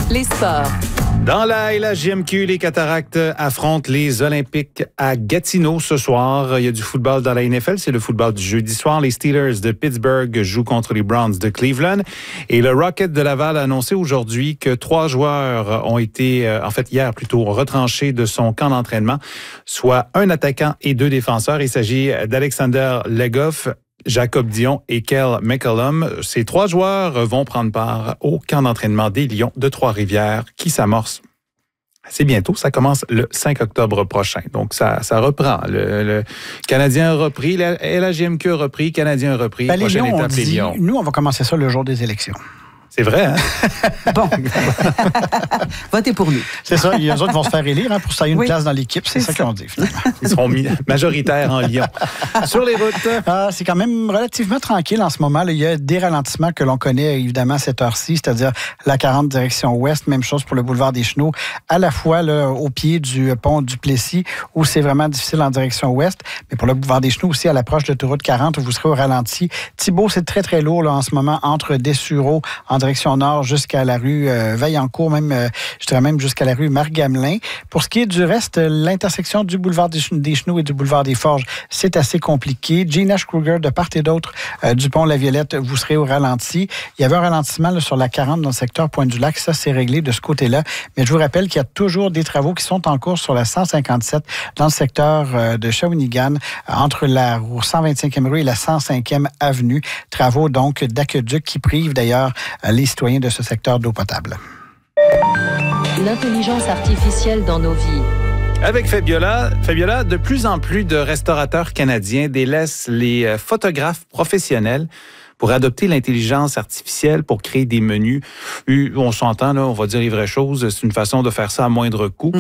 Les sports. Dans la LHJMQ, les Cataractes affrontent les Olympiques à Gatineau ce soir. Il y a du football dans la NFL, c'est le football du jeudi soir. Les Steelers de Pittsburgh jouent contre les Browns de Cleveland. Et le Rocket de Laval a annoncé aujourd'hui que 3 joueurs ont été, hier plutôt, retranchés de son camp d'entraînement, soit un attaquant et 2 défenseurs. Il s'agit d'Alexander Legoff, Jacob Dion et Kel McCollum. Ces 3 joueurs vont prendre part au camp d'entraînement des Lions de Trois-Rivières qui s'amorce assez bientôt. Ça commence le 5 octobre prochain. Donc, ça reprend. Le Canadien a repris, la LHJMQ a repris, le Canadien a repris. Prochaine étape, les Lions. Nous, on va commencer ça le jour des élections. C'est vrai, hein? Bon. Votez pour nous. C'est ça. Les autres vont se faire élire pour ça, une place dans l'équipe. C'est ça qu'on dit, finalement. Ils seront majoritaires en Lyon. Sur les routes. C'est quand même relativement tranquille en ce moment. Là. Il y a des ralentissements que l'on connaît, évidemment, à cette heure-ci, c'est-à-dire la 40 direction ouest. Même chose pour le boulevard des Chenaux, à la fois là, au pied du pont du Plessis, où c'est vraiment difficile en direction ouest. Mais pour le boulevard des Chenaux aussi, à l'approche de l'autoroute 40, où vous serez au ralenti. Thibault, c'est très, très lourd là, en ce moment, entre Dessureau, en direction nord jusqu'à la rue Vaillancourt, je dirais même jusqu'à la rue Marc-Gamelin. Pour ce qui est du reste, l'intersection du boulevard des Chenaux et du boulevard des Forges, c'est assez compliqué. Gene H. Kruger, de part et d'autre du pont La Violette, vous serez au ralenti. Il y avait un ralentissement là, sur la 40 dans le secteur Pointe-du-Lac. Ça, c'est réglé de ce côté-là. Mais je vous rappelle qu'il y a toujours des travaux qui sont en cours sur la 157 dans le secteur de Shawinigan, entre la 125e rue et la 105e avenue. Travaux donc d'aqueduc qui privent d'ailleurs les citoyens de ce secteur d'eau potable. L'intelligence artificielle dans nos vies. Avec Fabiola, de plus en plus de restaurateurs canadiens délaissent les photographes professionnels pour adopter l'intelligence artificielle pour créer des menus. On s'entend, là, on va dire les vraies choses. C'est une façon de faire ça à moindre coût.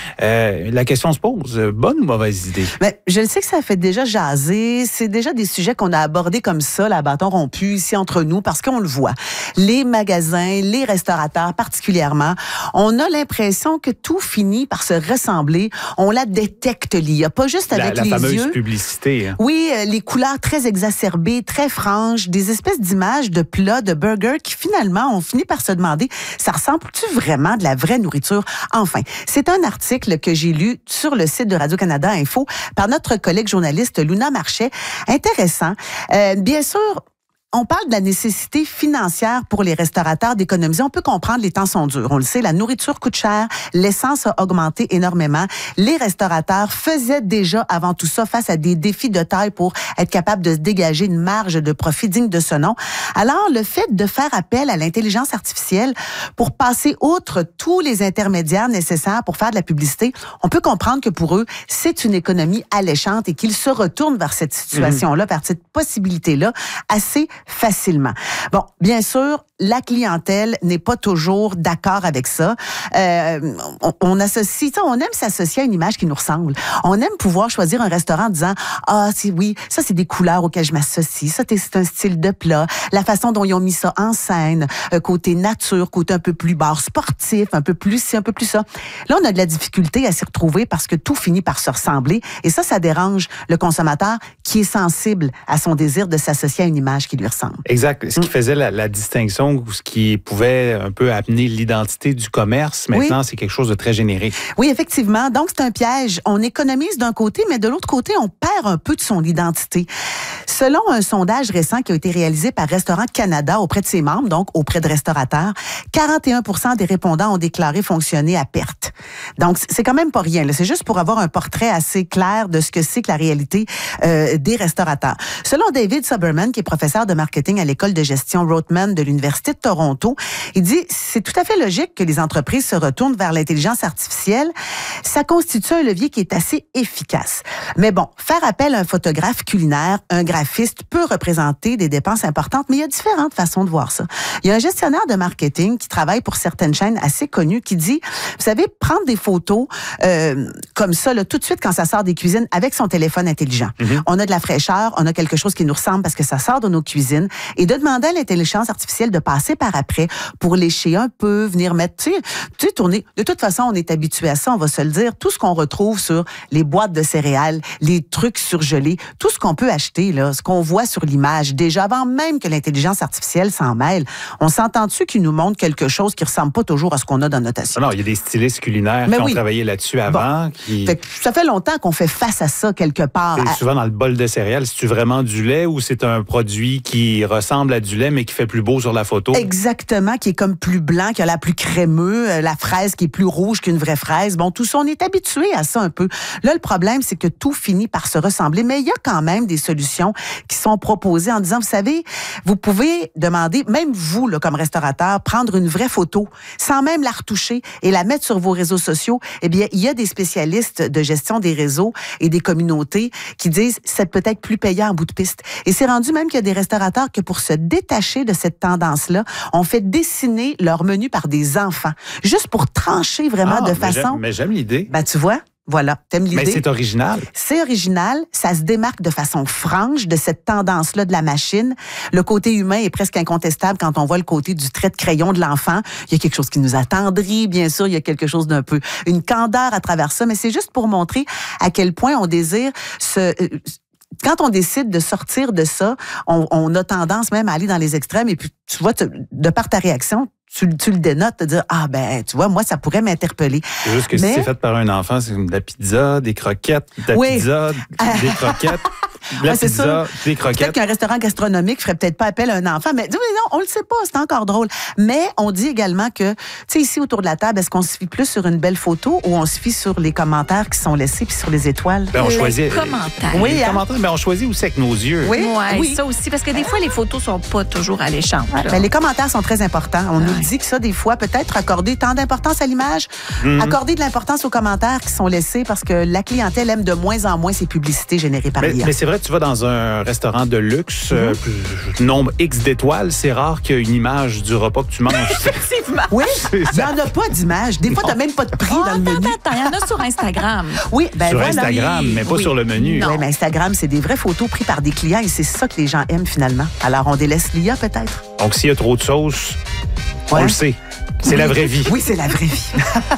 La question se pose, bonne ou mauvaise idée? Mais je le sais que ça fait déjà jaser. C'est déjà des sujets qu'on a abordés comme ça, la bâton rompu, ici entre nous, parce qu'on le voit. Les magasins, les restaurateurs particulièrement, on a l'impression que tout finit par se ressembler. On la détecte l'IA, pas juste avec les yeux. La fameuse publicité. Hein. Oui, les couleurs très exacerbées, très franches, des espèces d'images de plats, de burgers qui finalement, on finit par se demander, ça ressemble-tu vraiment de la vraie nourriture? Enfin, c'est un article que j'ai lu sur le site de Radio-Canada Info par notre collègue journaliste Luna Marchais. Intéressant. Bien sûr, on parle de la nécessité financière pour les restaurateurs d'économiser. On peut comprendre, les temps sont durs. On le sait, la nourriture coûte cher, l'essence a augmenté énormément. Les restaurateurs faisaient déjà avant tout ça face à des défis de taille pour être capables de se dégager une marge de profit digne de ce nom. Alors, le fait de faire appel à l'intelligence artificielle pour passer outre tous les intermédiaires nécessaires pour faire de la publicité, on peut comprendre que pour eux, c'est une économie alléchante et qu'ils se retournent vers cette situation-là, vers cette possibilité-là, assez facilement. Bon, bien sûr, la clientèle n'est pas toujours d'accord avec ça. On aime s'associer à une image qui nous ressemble. On aime pouvoir choisir un restaurant en disant oui, ça c'est des couleurs auxquelles je m'associe. Ça c'est un style de plat. La façon dont ils ont mis ça en scène, côté nature, côté un peu plus bar sportif, un peu plus ci, un peu plus ça. Là, on a de la difficulté à s'y retrouver parce que tout finit par se ressembler. Et ça dérange le consommateur qui est sensible à son désir de s'associer à une image qui lui ressemble. Exact. Ce qui faisait la distinction, ou ce qui pouvait un peu amener l'identité du commerce, maintenant, c'est quelque chose de très générique. Oui, effectivement. Donc, c'est un piège. On économise d'un côté, mais de l'autre côté, on perd un peu de son identité. Selon un sondage récent qui a été réalisé par Restaurant Canada auprès de ses membres, donc auprès de restaurateurs, 41% des répondants ont déclaré fonctionner à perte. Donc, c'est quand même pas rien. Là. C'est juste pour avoir un portrait assez clair de ce que c'est que la réalité des restaurateurs. Selon David Suberman, qui est professeur de marketing à l'école de gestion Rotman de l'Université de Toronto, il dit c'est tout à fait logique que les entreprises se retournent vers l'intelligence artificielle. Ça constitue un levier qui est assez efficace. Mais bon, faire appel à un photographe culinaire, un graphiste peut représenter des dépenses importantes, mais il y a différentes façons de voir ça. Il y a un gestionnaire de marketing qui travaille pour certaines chaînes assez connues qui dit, vous savez, prendre des photos comme ça, là, tout de suite quand ça sort des cuisines avec son téléphone intelligent. On a de la fraîcheur, on a quelque chose qui nous ressemble parce que ça sort de nos cuisines. cuisine et de demander à l'intelligence artificielle de passer par après pour lécher un peu, venir mettre, tu sais, tourner. De toute façon, on est habitué à ça, on va se le dire. Tout ce qu'on retrouve sur les boîtes de céréales, les trucs surgelés, tout ce qu'on peut acheter, là, ce qu'on voit sur l'image, déjà avant même que l'intelligence artificielle s'en mêle, on s'entend-tu qu'il nous montre quelque chose qui ressemble pas toujours à ce qu'on a dans notre assiette? Non, il y a des stylistes culinaires qui ont travaillé là-dessus avant. Bon. Ça fait longtemps qu'on fait face à ça quelque part. Souvent dans le bol de céréales, c'est-tu vraiment du lait ou c'est un produit qui ressemble à du lait mais qui fait plus beau sur la photo? Exactement, qui est comme plus blanc, qui a l'air plus crémeux, la fraise qui est plus rouge qu'une vraie fraise. Bon, tout ça, on est habitué à ça un peu. Là, le problème, c'est que tout finit par se ressembler, mais il y a quand même des solutions qui sont proposées en disant, vous savez, vous pouvez demander, même vous, là, comme restaurateur, prendre une vraie photo sans même la retoucher et la mettre sur vos réseaux sociaux. Eh bien, il y a des spécialistes de gestion des réseaux et des communautés qui disent c'est peut-être plus payant en bout de piste. Et c'est rendu même qu'il y a des restaurateurs que pour se détacher de cette tendance-là, on fait dessiner leur menu par des enfants, juste pour trancher vraiment de façon... Mais j'aime l'idée. Ben, tu vois... Voilà, t'aimes l'idée? Mais c'est original. C'est original, ça se démarque de façon franche de cette tendance-là de la machine. Le côté humain est presque incontestable quand on voit le côté du trait de crayon de l'enfant. Il y a quelque chose qui nous attendrit, bien sûr, il y a quelque chose d'un peu, une candeur à travers ça, mais c'est juste pour montrer à quel point on désire quand on décide de sortir de ça, on a tendance même à aller dans les extrêmes et puis, tu vois, de par ta réaction, tu le dénotes, de dire, ah ben, tu vois, moi, ça pourrait m'interpeller. C'est juste que si c'est fait par un enfant, c'est de la pizza, des croquettes, de la pizza, des croquettes, de la pizza, des croquettes. Peut-être qu'un restaurant gastronomique ferait peut-être pas appel à un enfant, mais non, on le sait pas, c'est encore drôle. Mais on dit également que, tu sais, ici, autour de la table, est-ce qu'on se fie plus sur une belle photo ou on se fie sur les commentaires qui sont laissés puis sur les étoiles? Ben, on choisit. Les commentaires. Oui, les commentaires, mais on choisit aussi avec nos yeux. Oui, ça aussi, parce que des fois, les photos sont pas toujours alléchantes. Ben, les commentaires sont très importants. On nous dit que ça, des fois, peut-être accorder tant d'importance à l'image, accorder de l'importance aux commentaires qui sont laissés parce que la clientèle aime de moins en moins ces publicités générées par l'IA. Mais c'est vrai, tu vas dans un restaurant de luxe, nombre X d'étoiles, c'est rare qu'il y ait une image du repas que tu manges. Effectivement. Oui, il n'y en a pas d'image. Des fois, tu n'as même pas de prix dans le menu. Attends, il y en a sur Instagram. Oui, ben sur Instagram, mais pas sur le menu. Oui, mais Instagram, c'est des vraies photos prises par des clients et c'est ça que les gens aiment finalement. Alors, on délaisse l'IA peut-être. Donc, s'il y a trop de sauce, on le sait. C'est la vraie vie. Oui, c'est la vraie vie.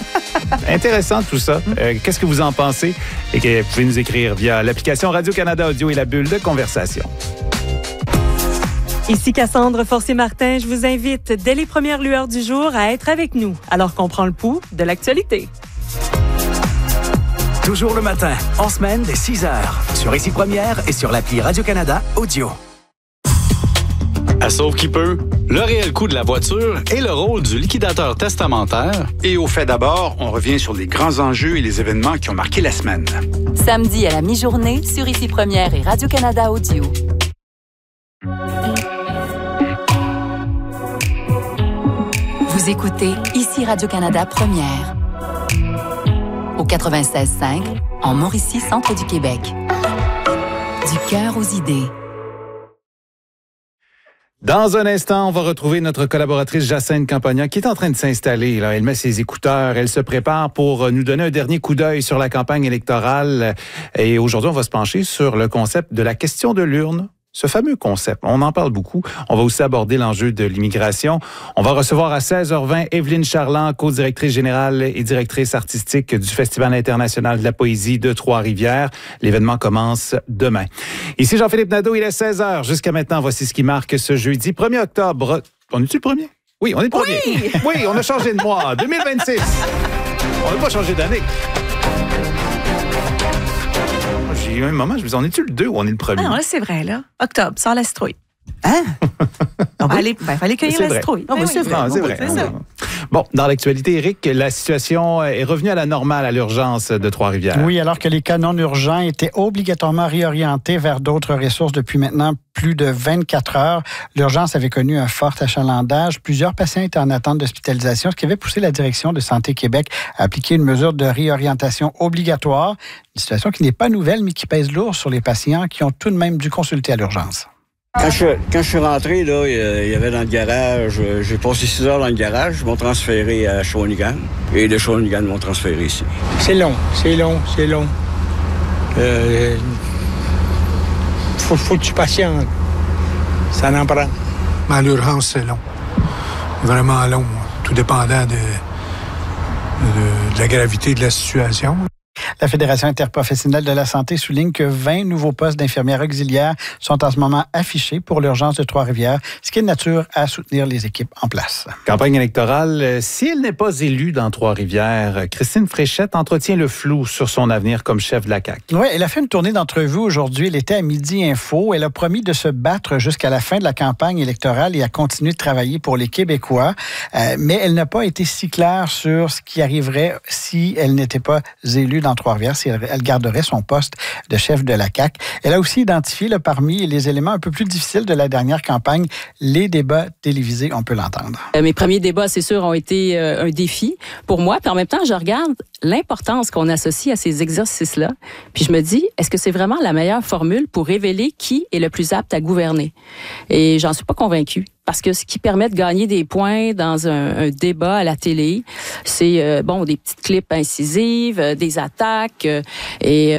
Intéressant tout ça. Qu'est-ce que vous en pensez? Et que vous pouvez nous écrire via l'application Radio-Canada Audio et la bulle de conversation. Ici Cassandre Forcier-Martin. Je vous invite, dès les premières lueurs du jour, à être avec nous, alors qu'on prend le pouls de l'actualité. Toujours le matin, en semaine, dès 6 heures, sur Ici Première et sur l'appli Radio-Canada Audio. À Sauve qui peut, le réel coût de la voiture et le rôle du liquidateur testamentaire. Et au fait d'abord, on revient sur les grands enjeux et les événements qui ont marqué la semaine. Samedi à la mi-journée sur Ici Première et Radio-Canada Audio. Vous écoutez Ici Radio-Canada Première. Au 96.5, en Mauricie, centre du Québec. Du cœur aux idées. Dans un instant, on va retrouver notre collaboratrice Jacinthe Campagna qui est en train de s'installer. Là. Elle met ses écouteurs, elle se prépare pour nous donner un dernier coup d'œil sur la campagne électorale. Et aujourd'hui, on va se pencher sur le concept de la question de l'urne. Ce fameux concept, on en parle beaucoup. On va aussi aborder l'enjeu de l'immigration. On va recevoir à 16h20 Evelyne Charland, co-directrice générale et directrice artistique du Festival international de la poésie de Trois-Rivières. L'événement commence demain. Ici Jean-Philippe Nadeau, il est 16h. Jusqu'à maintenant, voici ce qui marque ce jeudi 1er octobre. On est-tu le premier? Oui, on est le premier. Oui, on a changé de mois. 2026. On n'a pas changé d'année. J'ai eu un moment, je me disais, on est-tu le 2 ou on est le premier? Ah non, là, c'est vrai, là. Octobre, sort la citrouille. Hein? Fallait cueillir la citrouille. C'est vrai. C'est vrai. C'est ça. Bon, dans l'actualité, Éric, la situation est revenue à la normale à l'urgence de Trois-Rivières. Oui, alors que les cas non urgents étaient obligatoirement réorientés vers d'autres ressources depuis maintenant plus de 24 heures. L'urgence avait connu un fort achalandage. Plusieurs patients étaient en attente d'hospitalisation, ce qui avait poussé la direction de Santé Québec à appliquer une mesure de réorientation obligatoire. Une situation qui n'est pas nouvelle, mais qui pèse lourd sur les patients qui ont tout de même dû consulter à l'urgence. Quand je suis rentré, là, il y avait dans le garage, j'ai passé 6 heures dans le garage, ils m'ont transféré à Shawinigan, et de Shawinigan m'ont transféré ici. C'est long. Faut que tu patientes. Ça en prend. Mais à l'urgence, c'est long. Vraiment long, tout dépendant de la gravité de la situation. La Fédération interprofessionnelle de la santé souligne que 20 nouveaux postes d'infirmières auxiliaires sont en ce moment affichés pour l'urgence de Trois-Rivières, ce qui est de nature à soutenir les équipes en place. Campagne électorale, si elle n'est pas élue dans Trois-Rivières, Christine Fréchette entretient le flou sur son avenir comme chef de la CAQ. Oui, elle a fait une tournée d'entrevues aujourd'hui. Elle était à Midi Info. Elle a promis de se battre jusqu'à la fin de la campagne électorale et à continuer de travailler pour les Québécois. Mais elle n'a pas été si claire sur ce qui arriverait si elle n'était pas élue dans Trois-Rivières, si elle garderait son poste de chef de la CAQ. Elle a aussi identifié parmi les éléments un peu plus difficiles de la dernière campagne, les débats télévisés, on peut l'entendre. Mes premiers débats, c'est sûr, ont été un défi pour moi. Puis en même temps, je regarde l'importance qu'on associe à ces exercices-là. Puis je me dis, est-ce que c'est vraiment la meilleure formule pour révéler qui est le plus apte à gouverner? Et j'en suis pas convaincue. Parce que ce qui permet de gagner des points dans un débat à la télé, c'est des petites clips incisives, des attaques et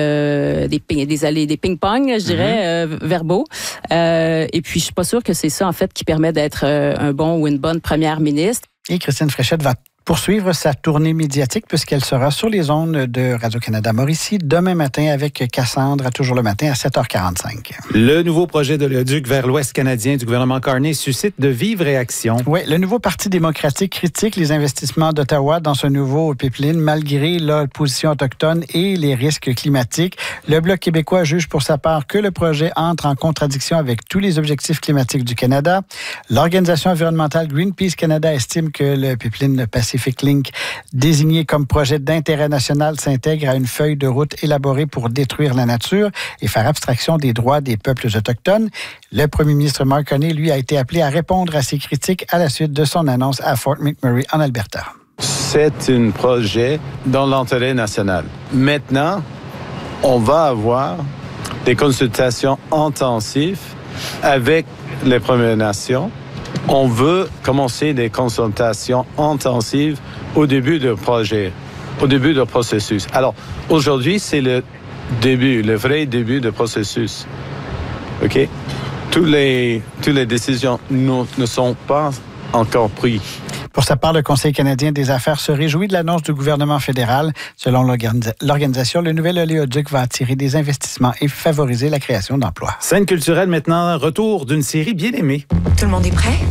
des ping-pong, je dirais, verbaux. Et puis, je suis pas sûre que c'est ça, en fait, qui permet d'être un bon ou une bonne première ministre. Et Christine Fréchette va poursuivre sa tournée médiatique puisqu'elle sera sur les ondes de Radio-Canada Mauricie demain matin avec Cassandre, toujours le matin à 7h45. Le nouveau projet d'oléoduc vers l'Ouest canadien du gouvernement Carney suscite de vives réactions. Oui, le nouveau Parti démocratique critique les investissements d'Ottawa dans ce nouveau pipeline malgré l'opposition autochtone et les risques climatiques. Le Bloc québécois juge pour sa part que le projet entre en contradiction avec tous les objectifs climatiques du Canada. L'organisation environnementale Greenpeace Canada estime que le pipeline Pacific Link, désigné comme projet d'intérêt national, s'intègre à une feuille de route élaborée pour détruire la nature et faire abstraction des droits des peuples autochtones. Le premier ministre Mark Carney, lui, a été appelé à répondre à ces critiques à la suite de son annonce à Fort McMurray, en Alberta. C'est un projet dans l'intérêt national. Maintenant, on va avoir des consultations intensives avec les Premières Nations. On veut commencer des consultations intensives au début du projet, au début du processus. Alors, aujourd'hui, c'est le début, le vrai début du processus. OK? Toutes les décisions ne sont pas encore prises. Pour sa part, le Conseil canadien des affaires se réjouit de l'annonce du gouvernement fédéral. Selon l'organisation, le nouvel oléoduc va attirer des investissements et favoriser la création d'emplois. Scène culturelle maintenant, retour d'une série bien aimée. Tout le monde est prêt?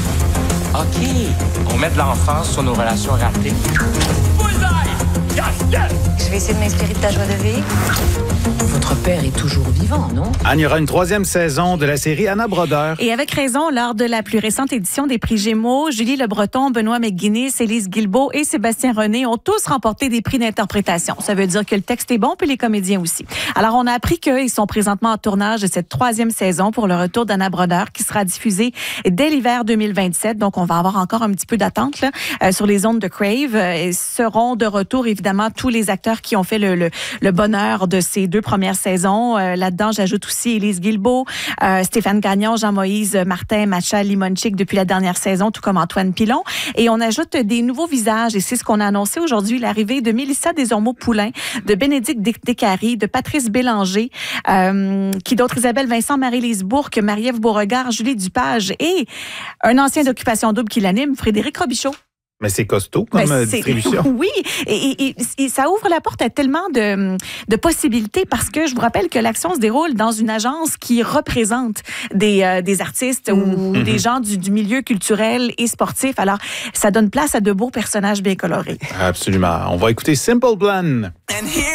OK. On met de l'emphase sur nos relations ratées. Je vais essayer de m'inspirer de ta joie de vivre. Votre père est toujours vivant, non? Anne, il y aura une 3e saison de la série Anna Brodeur. Et avec raison, lors de la plus récente édition des prix Gémeaux, Julie Le Breton, Benoît McGuinness, Élise Guilbeault et Sébastien René ont tous remporté des prix d'interprétation. Ça veut dire que le texte est bon, puis les comédiens aussi. Alors, on a appris qu'ils sont présentement en tournage de cette 3e saison pour le retour d'Anna Brodeur, qui sera diffusée dès l'hiver 2027. Donc, on va avoir encore un petit peu d'attente là, sur les ondes de Crave. Et seront de retour, évidemment, tous les acteurs qui ont fait le bonheur de ces 2 premières saisons. Là-dedans, j'ajoute aussi Élise Guilbeault, Stéphane Gagnon, Jean-Moïse Martin, Macha Limonchik depuis la dernière saison, tout comme Antoine Pilon. Et on ajoute des nouveaux visages. Et c'est ce qu'on a annoncé aujourd'hui, l'arrivée de Mélissa Desormeaux-Poulain, de Bénédicte Descaries, de Patrice Bélanger, qui d'autres, Isabelle Vincent, Marie-Lise Bourque, Marie-Ève Beauregard, Julie Dupage et un ancien d'Occupation Double qui l'anime, Frédéric Robichaud. Mais c'est costaud comme distribution. Oui, et ça ouvre la porte à tellement de possibilités parce que je vous rappelle que l'action se déroule dans une agence qui représente des artistes ou des gens du milieu culturel et sportif. Alors, ça donne place à de beaux personnages bien colorés. Absolument. On va écouter Simple Plan.